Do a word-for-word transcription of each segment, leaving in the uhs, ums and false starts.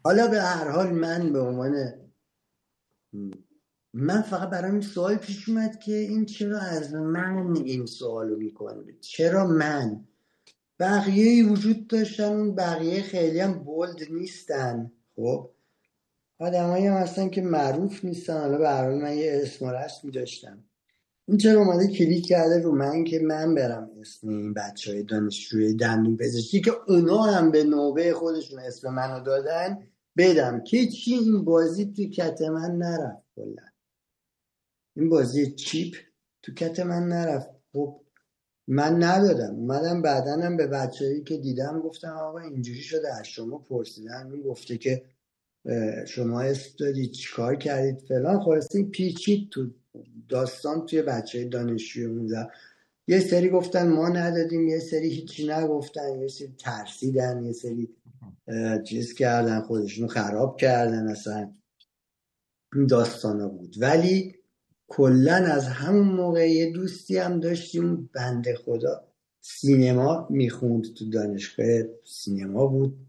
حالا به هر حال من به عنوان من فقط برام این سوال پیش اومد که این چرا از من این سوالو میکنه، چرا من؟ بقیه وجود داشتن، اون بقیه خیلی هم بولد نیستن، خب آدمایی هم هستن که معروف نیستن. حالا به هر حال من یه اسم و رسمی داشتم، این چرا اومده کلیک کرده رو من که من برم اسم این بچه های دانشجوی دندون پزشکی که اونا هم به نوبه خودشون اسم منو دادن بدم که چی این بازی تو کت من نرفت. کلا این بازی چیپ تو کت من نرفت. خب من ندادم، اومدم بعدنم به بچه‌ای که دیدم گفتم آقا اینجوری شده، از شما پرسیدن، این گفته که شما اسم دادید چیکار کردید فلان. خلاصه این پیچید تو داستان توی بچه دانشجوی اونجا. یه سری گفتن ما ندادیم، یه سری هیچی نگفتن، یه سری ترسیدن، یه سری چیز کردن، خودشونو خراب کردن. اصلا این داستانا بود. ولی کلن از همون موقع یه دوستی هم داشتیم بنده خدا سینما میخوند، تو دانشگاه سینما بود.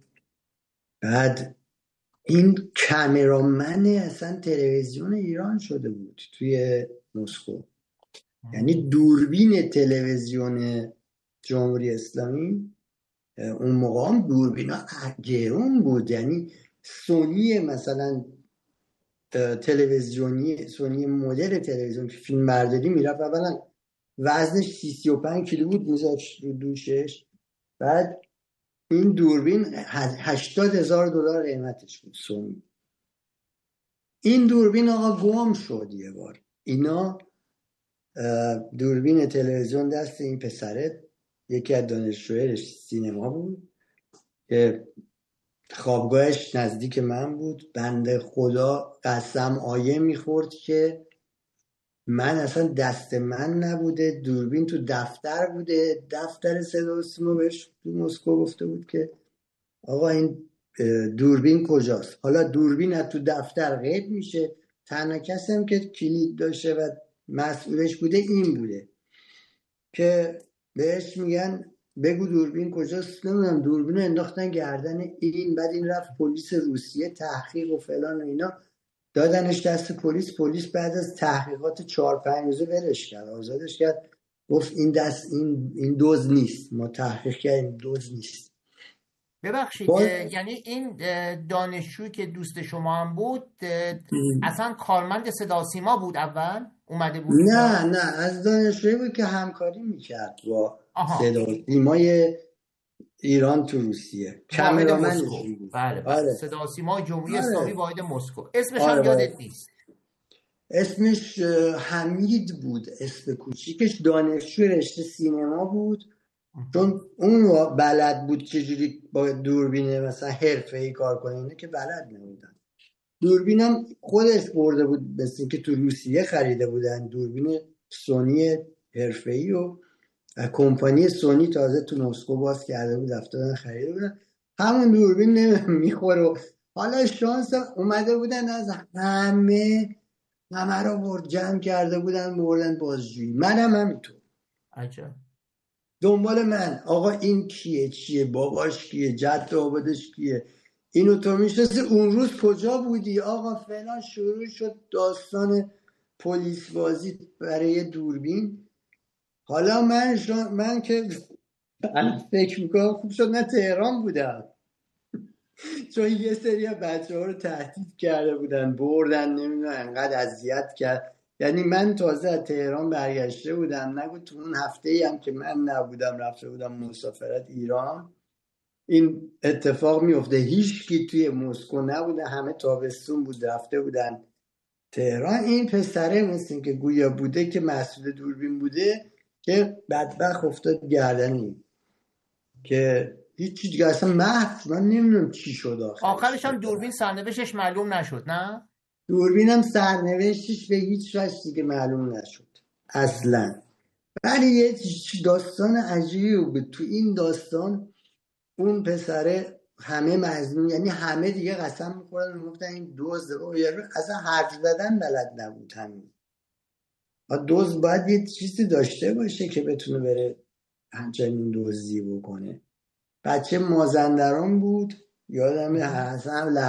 بعد این کامرامن اصلا تلویزیون ایران شده بود توی مسکو. یعنی دوربین تلویزیون جمهوری اسلامی اون موقع هم دوربینا گرون بود. یعنی سونی مثلا تلویزیونی، سونی مدل تلویزیون که فیلم برداری میرفت اولا وزنش سی و پنج کیلو بود میذاشت رو دوشش. بعد این دوربین هشتاد هزار دلار قیمتش بود سونی. این دوربین آقا گم شد یه بار. اینا دوربین تلویزیون دست این پسره، یکی از دانشجویش سینما بود که خوابگاهش نزدیک من بود. بنده خدا قسم آیه میخورد که من اصلا دست من نبوده، دوربین تو دفتر بوده. دفتر صدا و سیما بهش تو مسکو گفته بود که آقا این دوربین کجاست. حالا دوربین از تو دفتر غیب میشه، تنها کسی هم که کلید داشته و مسئولش بوده این بوده که بهش میگن بگو دوربین کجاست. نمیدونم دوربین رو انداختن گردن این. بعد این رفت پلیس روسیه تحقیق و فلان و اینا، دادنش دست پلیس. پلیس بعد از تحقیقات چهار پنج روزه ولش کرد، آزادش کرد. گفت این دست این این دوز نیست، ما تحقیق کردیم دوز نیست. ببخشید باز... یعنی این دانشجویی که دوست شما هم بود اصلا کارمند صدا سیما بود اول اومده بود؟ نه نه از دانشجویی بود که همکاری میکرد با صدا سیمای ایران تو روسیه، کامرامنش بود. بله بله آره. صدا سیما جمهوری آره. اسلامی واحد مسکو. اسمش آره هم یادت نیست؟ اسمش حمید بود، اسم کوچیکش. دانشجو رشته سینما بود، چون اون بلد بود چجوری با دوربین مثلا حرفه‌ای کار کنه، اینه که بلد نبودن. دوربینم خودش برده بود، مثل که تو روسیه خریده بودن دوربین سونی حرفه‌ای و کمپانی سونی تازه تو مسکو باز کرده بود، افتادن خریده بودن. همون دوربین نمیخوره. حالا شانس اومده بودن از همه همه رو برد جمع کرده بودن بردن بازجویی. منم همینطور. عجب. دنبال من آقا این کیه، چیه، باباش کیه، جد آبادش کیه، اینو تو میشناسی، اون روز کجا بودی آقا فلان. شروع شد داستان پلیس بازی برای دوربین. حالا من شان... من که فکر میکنم خوب شد نه تهران بودم چون یه سری بچه ها رو تهدید کرده بودن بردن، نمیدونم انقدر اذیت کرد. یعنی من تازه از تهران برگشته بودم، نگو تو اون هفته ای هم که من نبودم رفته بودم مسافرت ایران، این اتفاق میفته. هیچ کی توی مسکو نبوده، همه تابستون بود رفته بودن تهران. این پسره مثل که گویا بوده که مسئول دوربین بوده که بدبخت افتاد گردنی که هیچ دیگه اصلا محو. من نمیدونم چی شد آخرش. آخرش هم دوربین سرنوشتش معلوم نشد نه؟ دوربینم سرنوشتش به هیچ وجه دیگه معلوم نشد اصلا. ولی یه داستان عجیبی بود تو این داستان. اون پسره همه مظنون، یعنی همه دیگه قسم می‌خوردن میگفتن این دزد، اصلا حرف زدن بلد نبود. همین دزد باید یه چیزی داشته باشه که بتونه بره همچنین دزدی بکنه. بچه مازندران بود، یادم اصلا